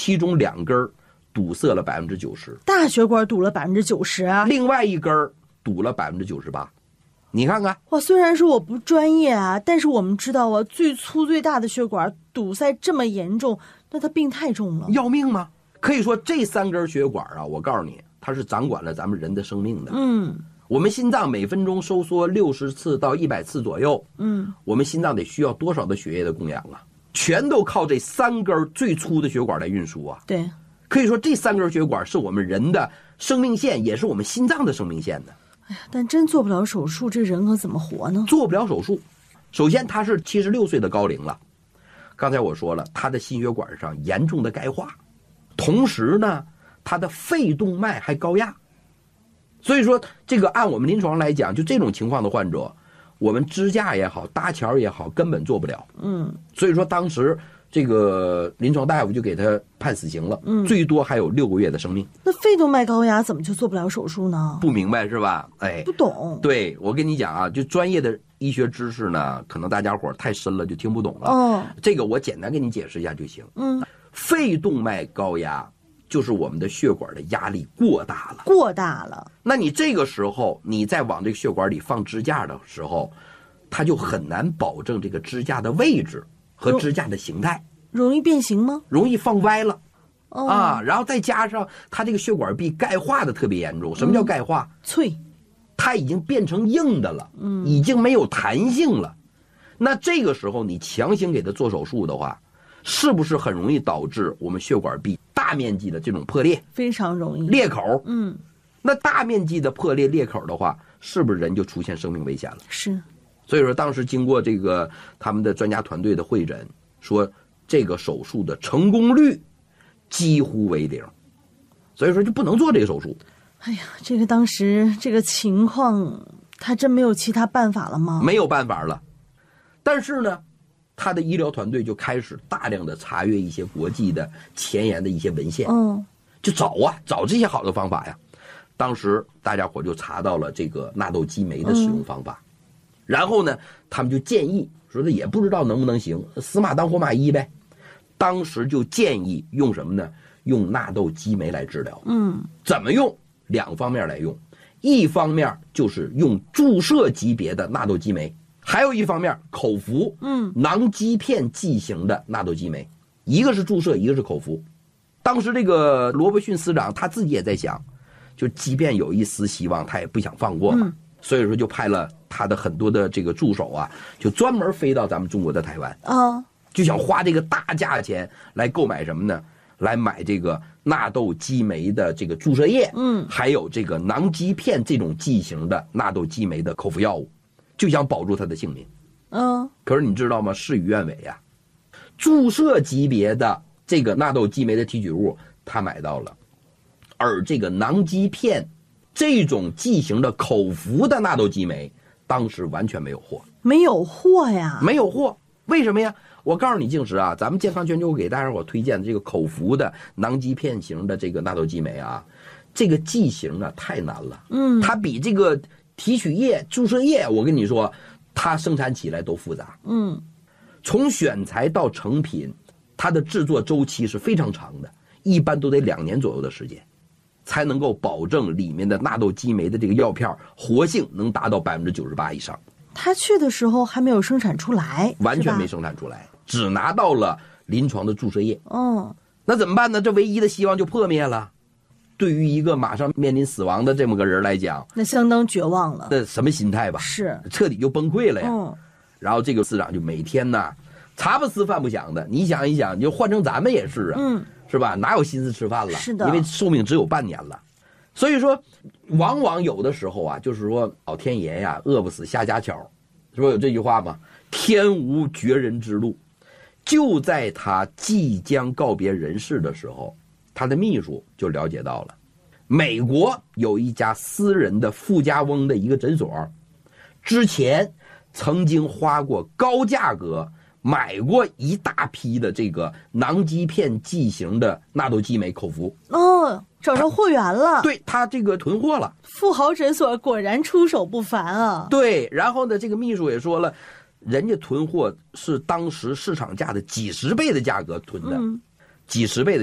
其中2根堵塞了90%， 大血管堵了90%， 另外1根堵了98%。你看看， 哇，虽然说我不专业啊，但是我们知道啊，最粗最大的血管堵塞这么严重，那它病太重了， 要命吗？可以说这3根血管啊，我告诉你，它是掌管了咱们人的生命的。我们心脏每分钟收缩60次到100次左右。我们心脏得需要多少的血液的供养啊？全都靠这3根最粗的血管来运输啊。 对， 可以说这3根血管是我们人的生命线，也是我们心脏的生命线的。 哎呀，但真做不了手术，这人可怎么活呢？ 做不了手术，首先他是76岁的高龄了。刚才我说了，他的心血管上严重的钙化，同时呢，他的肺动脉还高压。所以说，这个按我们临床来讲，就这种情况的患者，我们支架也好，搭桥也好，根本做不了。所以说当时这个临床大夫就给他判死刑了，最多还有6个月的生命。 那肺动脉高压怎么就做不了手术呢？ 不明白是吧？哎， 不懂。 对，我跟你讲啊，就专业的医学知识呢，可能大家伙太深了就听不懂了。这个我简单给你解释一下就行。肺动脉高压就是我们的血管的压力过大了。那你这个时候你再往这个血管里放支架的时候，它就很难保证这个支架的位置和支架的形态。 容易变形吗？ 容易放歪了。然后再加上它这个血管壁钙化的特别严重。什么叫钙化？ 脆， 它已经变成硬的了，已经没有弹性了。那这个时候你强行给它做手术的话，是不是很容易导致我们血管壁大面积的这种破裂？ 非常容易。 裂口。那大面积的破裂裂口的话，是不是人就出现生命危险了？ 是。 所以说当时经过这个他们的专家团队的会诊，说这个手术的成功率几乎为0，所以说就不能做这个手术。 哎呀，这个当时这个情况，他真没有其他办法了吗？ 没有办法了。但是呢，他的医疗团队就开始大量的查阅一些国际的前沿的一些文献，就找这些好的方法呀。当时大家伙就查到了这个纳豆激酶的使用方法，然后呢，他们就建议说的也不知道能不能行，死马当活马医呗。当时就建议用什么呢？用纳豆激酶来治疗。怎么用？2方面来用，一方面就是用注射级别的纳豆激酶，还有一方面口服，囊基片剂型的纳豆激酶，一个是注射，一个是口服。当时这个罗伯逊司长他自己也在想，就即便有一丝希望，他也不想放过嘛，所以说就派了他的很多的这个助手啊，就专门飞到咱们中国的台湾，就想花这个大价钱来购买什么呢？来买这个纳豆激酶的这个注射液，还有这个囊基片这种剂型的纳豆激酶的口服药物，就想保住他的性命。可是你知道吗？事与愿违呀。注射级别的这个纳豆激酶的提取物他买到了，而这个囊基片这种剂型的口服的纳豆激酶当时完全没有货。 没有货呀？ 没有货。为什么呀？我告诉你，静时啊，咱们健康全球给大家伙推荐的这个口服的囊基片型的这个纳豆激酶啊，这个剂型啊太难了。它比这个提取液、注射液，我跟你说，它生产起来都复杂。从选材到成品，它的制作周期是非常长的，一般都得2年左右的时间，才能够保证里面的纳豆激酶的这个药片活性能达到98%以上。 他去的时候还没有生产出来， 完全没生产出来，只拿到了临床的注射液。那怎么办呢？这唯一的希望就破灭了。对于一个马上面临死亡的这么个人来讲， 那相当绝望了。 那什么心态吧？ 是彻底就崩溃了呀。然后这个司长就每天呢茶不思饭不想的，你想一想，就换成咱们也是啊，是吧？哪有心思吃饭了？ 是的， 因为寿命只有半年了。所以说往往有的时候啊，就是说老天爷呀，饿不死瞎家巧，说有这句话吗？天无绝人之路。就在他即将告别人世的时候，他的秘书就了解到了美国有一家私人的富家翁的一个诊所，之前曾经花过高价格买过一大批的这个囊基片剂型的纳豆激酶口服。 找着货源了。 对，他这个囤货了。 富豪诊所果然出手不凡啊。 对，然后呢，这个秘书也说了，人家囤货是当时市场价的几十倍的价格囤的，几十倍的